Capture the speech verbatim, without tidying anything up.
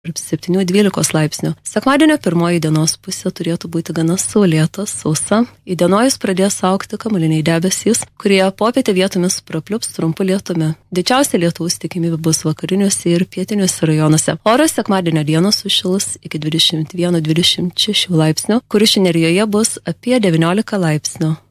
tarp septynių dvylikos laipsnių. Sekmadienio pirmoji dienos pusė turėtų būti gana saulėta, sausa. Įdienojus pradės augti kamuoliniai debesys, kurie popietę vietomis prapliups trumpu lietumi. Didžiausia lietaus tikimybė bus vakariniuose ir pietiniuose rajonuose. Oras sekmadienio dieną sušils iki dvidešimt vieno dvidešimt šešių laipsnių, Kuršių Nerijoje bus apie devyniolika laipsnių.